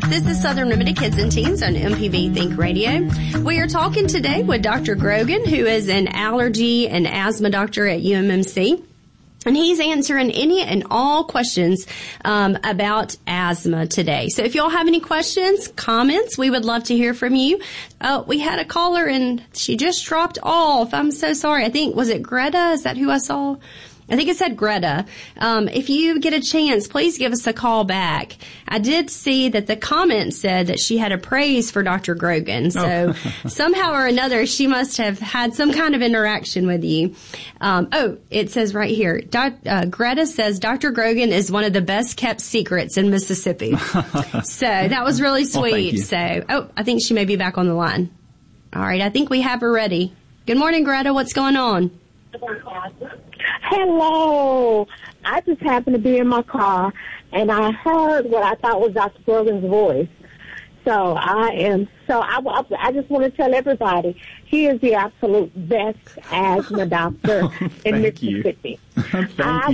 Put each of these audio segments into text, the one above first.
This is Southern Remedy Kids and Teens on MPB Think Radio. We are talking today with Dr. Grogan, who is an allergy and asthma doctor at UMMC. And he's answering any and all questions about asthma today. So if y'all have any questions, comments, we would love to hear from you. We had a caller and she just dropped off. I'm so sorry. I think, was it Greta? Is that who I saw? I think it said Greta. If you get a chance, please give us a call back. I did see that the comment said that she had a praise for Dr. Grogan. So somehow or another, she must have had some kind of interaction with you. It says right here, Greta says Dr. Grogan is one of the best kept secrets in Mississippi. So that was really sweet. So, I think she may be back on the line. All right. I think we have her ready. Good morning, Greta. What's going on? Hello. I just happened to be in my car, and I heard what I thought was Dr. Grogan's voice. So I just want to tell everybody, he is the absolute best asthma doctor in Mississippi. I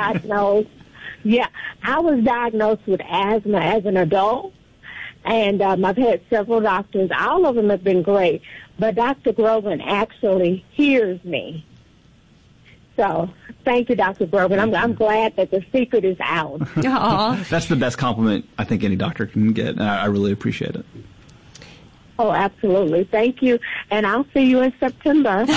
was diagnosed with asthma as an adult, and I've had several doctors. All of them have been great, but Dr. Grogan actually hears me. So, thank you, Dr. Grogan. I'm glad that the secret is out. That's the best compliment I think any doctor can get, and I really appreciate it. Oh, absolutely. Thank you, and I'll see you in September.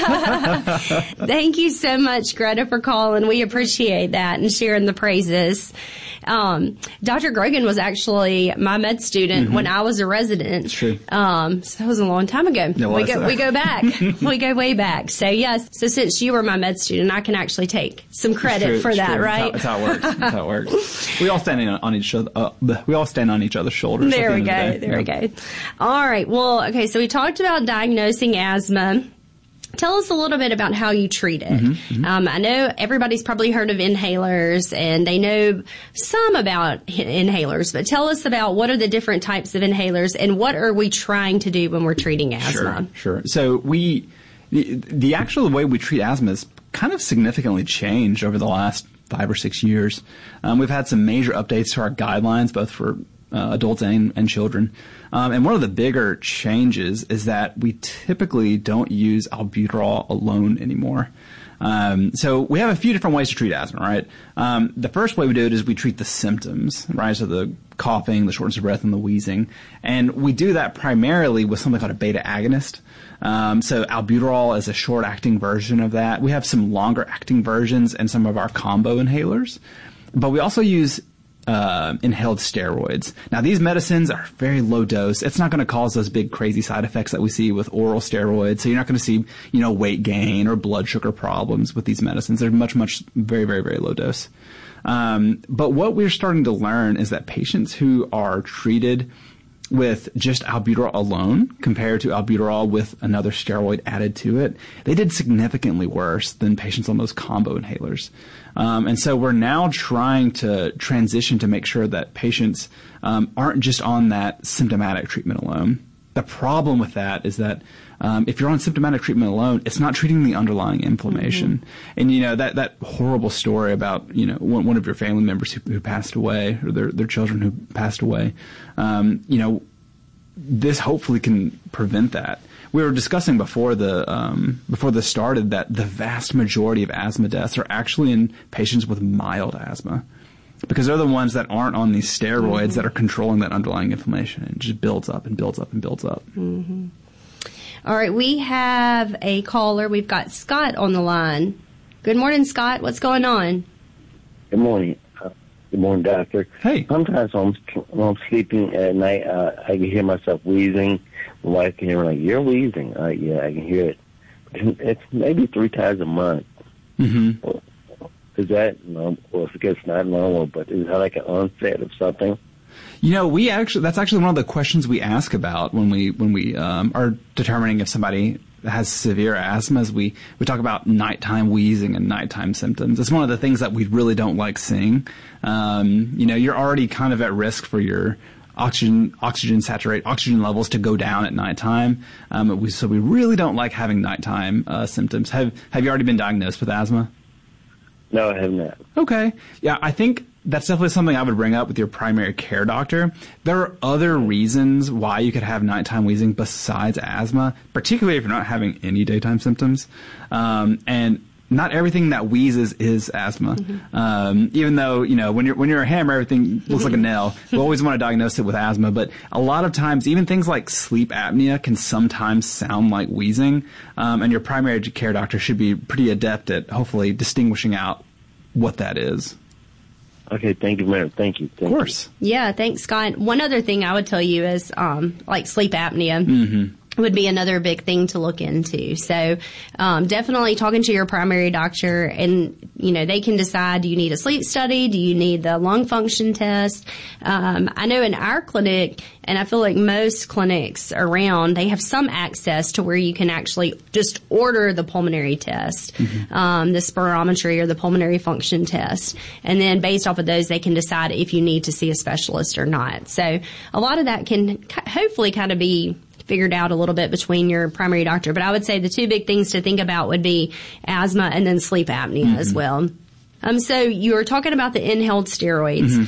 Thank you so much, Greta, for calling. We appreciate that and sharing the praises. Dr. Grogan was actually my med student when I was a resident. It's true. So that was a long time ago. We go back. We go way back. So, yes. So since you were my med student, I can actually take some credit for that, right? That's how it works. That's how it works. We all stand on each other. We all stand on each other's shoulders. There we go. There we go. All right. Well, okay. So we talked about diagnosing asthma. Tell us a little bit about how you treat it. I know everybody's probably heard of inhalers, and they know some about inhalers, but tell us about what are the different types of inhalers, and what are we trying to do when we're treating asthma? Sure. So the actual way we treat asthma has kind of significantly changed over the last 5 or 6 years. We've had some major updates to our guidelines, both for adults and children. And one of the bigger changes is that we typically don't use albuterol alone anymore. So we have a few different ways to treat asthma, right? The first way we do it is we treat the symptoms, right? So the coughing, the shortness of breath, and the wheezing. And we do that primarily with something called a beta agonist. So albuterol is a short-acting version of that. We have some longer-acting versions in some of our combo inhalers. But we also use inhaled steroids. Now, these medicines are very low dose. It's not going to cause those big crazy side effects that we see with oral steroids. So you're not going to see, weight gain or blood sugar problems with these medicines. They're very, very, very low dose. But what we're starting to learn is that patients who are treated with just albuterol alone compared to albuterol with another steroid added to it, they did significantly worse than patients on those combo inhalers. And so we're now trying to transition to make sure that patients aren't just on that symptomatic treatment alone. The problem with that is that if you're on symptomatic treatment alone, it's not treating the underlying inflammation. And, that horrible story about, one of your family members who passed away, or their children who passed away, this hopefully can prevent that. We were discussing before this started that the vast majority of asthma deaths are actually in patients with mild asthma, because they're the ones that aren't on these steroids that are controlling that underlying inflammation, and it just builds up and builds up and builds up. All right, we have a caller. We've got Scott on the line. Good morning, Scott. What's going on? Good morning. Good morning, doctor. Hey. Sometimes when I'm sleeping at night, I can hear myself wheezing. My wife can hear me like, "You're wheezing." Yeah, I can hear it. It's maybe 3 times a month. Is that normal? Well, if it's not normal, but is that like an onset of something? That's actually one of the questions we ask about when we are determining if somebody has severe asthma. Is we talk about nighttime wheezing and nighttime symptoms. It's one of the things that we really don't like seeing. You're already kind of at risk for your oxygen levels to go down at nighttime. So we really don't like having nighttime symptoms. Have you already been diagnosed with asthma? No, I have not. Okay. Yeah, I think that's definitely something I would bring up with your primary care doctor. There are other reasons why you could have nighttime wheezing besides asthma, particularly if you're not having any daytime symptoms. And not everything that wheezes is asthma. Even though, when you're a hammer, everything looks like a nail. We always want to diagnose it with asthma, but a lot of times, even things like sleep apnea can sometimes sound like wheezing. And your primary care doctor should be pretty adept at hopefully distinguishing out what that is. Okay, thank you, ma'am. Thank you. Of course. Yeah, thanks, Scott. One other thing I would tell you is, like sleep apnea. Would be another big thing to look into. So, definitely talking to your primary doctor, and, they can decide, do you need a sleep study? Do you need the lung function test? I know in our clinic, and I feel like most clinics around, they have some access to where you can actually just order the pulmonary test, the spirometry or the pulmonary function test. And then based off of those, they can decide if you need to see a specialist or not. So a lot of that can hopefully kind of be figured out a little bit between your primary doctor. But I would say the two big things to think about would be asthma and then sleep apnea as well. So you were talking about the inhaled steroids.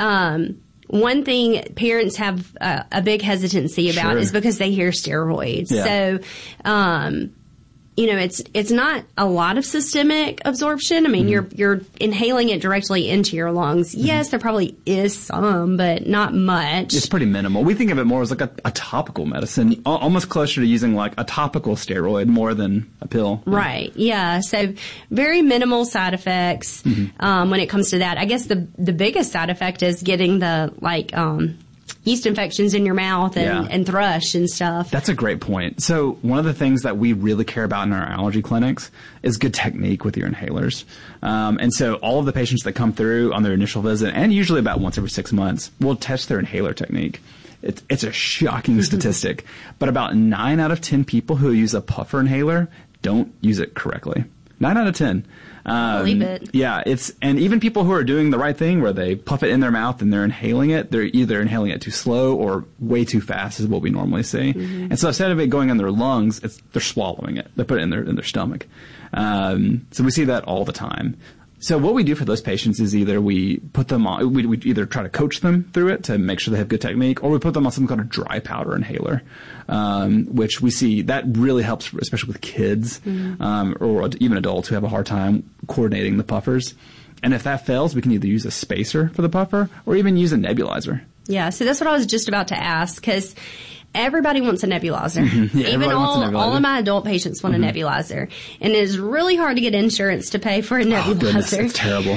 One thing parents have a big hesitancy about is because they hear steroids. Yeah. So, it's not a lot of systemic absorption. I mean, you're inhaling it directly into your lungs. Yes, there probably is some, but not much. It's pretty minimal. We think of it more as like a topical medicine, almost closer to using like a topical steroid more than a pill. Right. Yeah. So very minimal side effects when it comes to that. I guess the biggest side effect is getting the yeast infections in your mouth and thrush and stuff. That's a great point. So one of the things that we really care about in our allergy clinics is good technique with your inhalers. And so all of the patients that come through on their initial visit, and usually about once every 6 months, we'll test their inhaler technique. It's a shocking statistic, but about 9 out of 10 people who use a puffer inhaler don't use it correctly. 9 out of 10. Believe it. Yeah, and even people who are doing the right thing where they puff it in their mouth and they're inhaling it, they're either inhaling it too slow or way too fast is what we normally see. And so instead of it going in their lungs, they're swallowing it. They put it in their stomach. So we see that all the time. So what we do for those patients is either we put them on, we either try to coach them through it to make sure they have good technique, or we put them on some kind of dry powder inhaler, which we see that really helps, especially with kids, or even adults who have a hard time coordinating the puffers. And if that fails, we can either use a spacer for the puffer or even use a nebulizer. Yeah, so that's what I was just about to ask, because everybody wants a nebulizer. Yeah, even all of my adult patients want a nebulizer. And it is really hard to get insurance to pay for a nebulizer. Oh, goodness, it's terrible.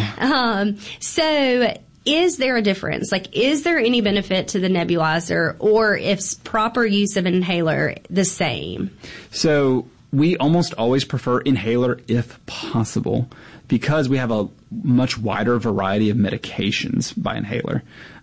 So is there a difference? Like, is there any benefit to the nebulizer, or is proper use of inhaler the same? So we almost always prefer inhaler if possible, because we have a much wider variety of medications by inhaler.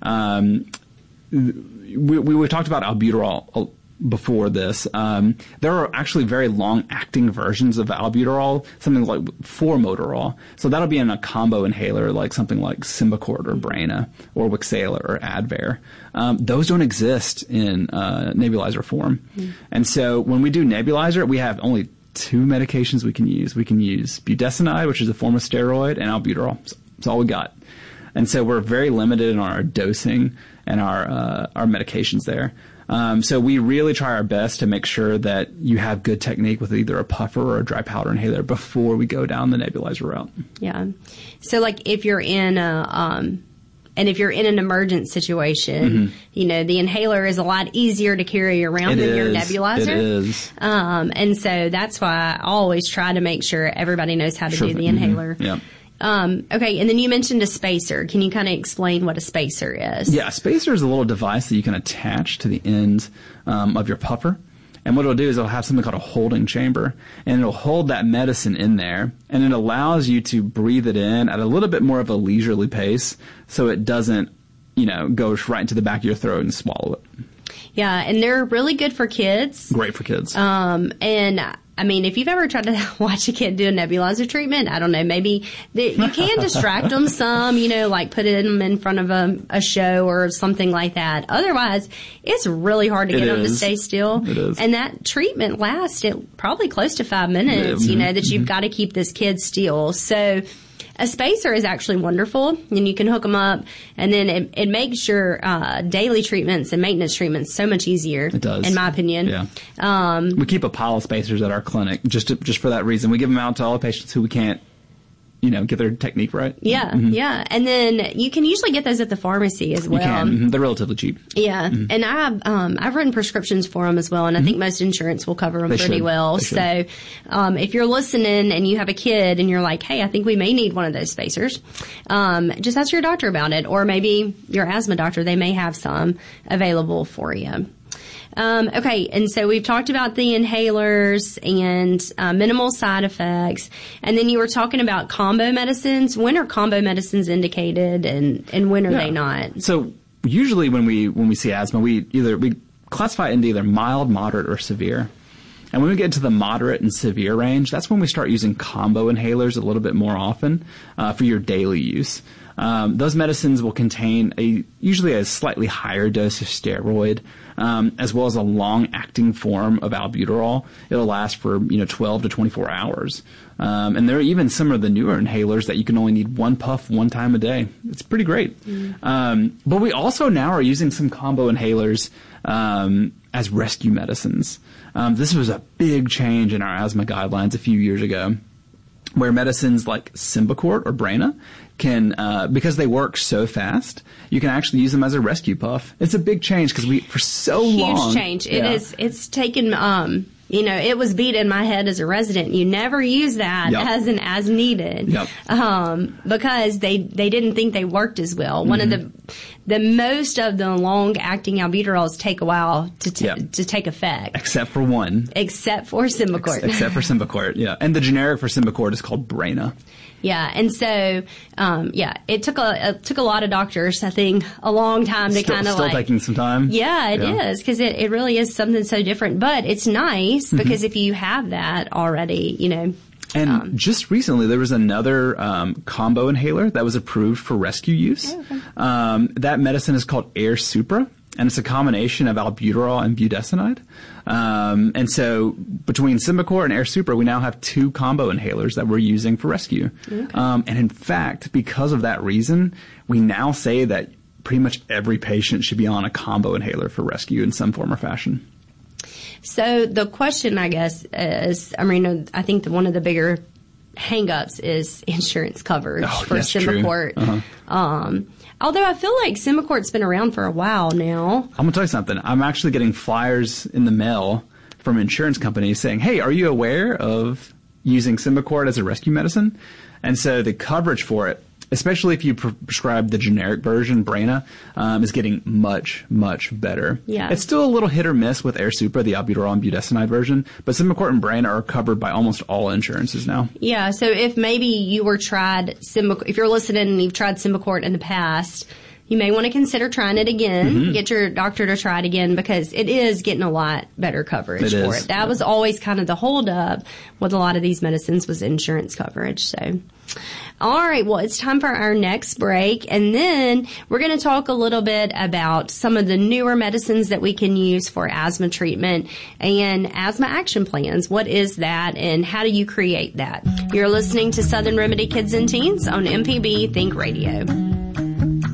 We talked about albuterol before this. There are actually very long-acting versions of albuterol, something like formoterol. So that'll be in a combo inhaler, like something like Symbicort or Breyna or Wixela or Advair. Those don't exist in nebulizer form. And so when we do nebulizer, we have only 2 medications we can use. We can use budesonide, which is a form of steroid, and albuterol. That's all we got. And so we're very limited in our dosing and our medications there. So we really try our best to make sure that you have good technique with either a puffer or a dry powder inhaler before we go down the nebulizer route. Yeah. So like if you're in an emergent situation, the inhaler is a lot easier to carry around than your nebulizer. It is. And so that's why I always try to make sure everybody knows how to do the inhaler. Yeah. Okay, and then you mentioned a spacer. Can you kind of explain what a spacer is? Yeah, a spacer is a little device that you can attach to the end of your puffer. And what it'll do is it'll have something called a holding chamber, and it'll hold that medicine in there, and it allows you to breathe it in at a little bit more of a leisurely pace so it doesn't, go right into the back of your throat and swallow it. Yeah, and they're really good for kids. Great for kids. And I mean, if you've ever tried to watch a kid do a nebulizer treatment, I don't know, maybe you can distract them some, like put them in front of a show or something like that. Otherwise, it's really hard to get them to stay still. It is. And that treatment lasts probably close to 5 minutes, that you've got to keep this kid still. So a spacer is actually wonderful, and you can hook them up, and then it makes your daily treatments and maintenance treatments so much easier. It does, in my opinion. Yeah. We keep a pile of spacers at our clinic just for that reason. We give them out to all the patients who we can't, get their technique right. Yeah, yeah. And then you can usually get those at the pharmacy as well. You can. They're relatively cheap. Yeah. And I've written prescriptions for them as well, and I think most insurance will cover them pretty well. So if you're listening and you have a kid and you're like, hey, I think we may need one of those spacers, just ask your doctor about it, or maybe your asthma doctor. They may have some available for you. Okay, and so we've talked about the inhalers and minimal side effects, and then you were talking about combo medicines. When are combo medicines indicated, and when are they not? So usually when we see asthma, we classify it into either mild, moderate, or severe. And when we get into the moderate and severe range, that's when we start using combo inhalers a little bit more often for your daily use. Those medicines will contain usually a slightly higher dose of steroid, as well as a long-acting form of albuterol. It'll last for 12 to 24 hours. And there are even some of the newer inhalers that you can only need one puff one time a day. It's pretty great. But we also now are using some combo inhalers as rescue medicines. This was a big change in our asthma guidelines a few years ago, where medicines like Symbicort or Breyna can, because they work so fast, you can actually use them as a rescue puff. It's a big change because for so long. Huge change. It's taken, it was beat in my head as a resident. You never use that as needed. Because they didn't think they worked as well. One of the most of the long acting albuterols take a while to take effect. Except for one. Except for Symbicort. Except for Symbicort, yeah. And the generic for Symbicort is called Breyna. Yeah, and so, it took a lot of doctors, I think, a long time to kind of still taking some time. Yeah, it is, because it really is something so different. But it's nice because if you have that already, And just recently, there was another combo inhaler that was approved for rescue use. That medicine is called AirSupra, and it's a combination of albuterol and budesonide. And so between Symbicort and AirSupra, we now have 2 combo inhalers that we're using for rescue. And in fact, because of that reason, we now say that pretty much every patient should be on a combo inhaler for rescue in some form or fashion. So the question, I guess, is, I think one of the bigger hang-ups is insurance coverage for Symbicort. Although I feel like Symbicort's been around for a while now. I'm going to tell you something. I'm actually getting flyers in the mail from insurance companies saying, hey, are you aware of using Symbicort as a rescue medicine? And so the coverage for it, especially if you prescribe the generic version, Breyna, is getting much, much better. Yeah. It's still a little hit or miss with AirSupra, the albuterol and budesonide version, but Symbicort and Breyna are covered by almost all insurances now. Yeah, so if maybe you were tried Symbicort, if you're listening and you've tried Symbicort in the past, you may want to consider trying it again. Get your doctor to try it again, because it is getting a lot better coverage for it. That was always kind of the holdup with a lot of these medicines, was insurance coverage. So, all right, well, it's time for our next break, and then we're going to talk a little bit about some of the newer medicines that we can use for asthma treatment and asthma action plans. What is that, and how do you create that? You're listening to Southern Remedy Kids and Teens on MPB Think Radio.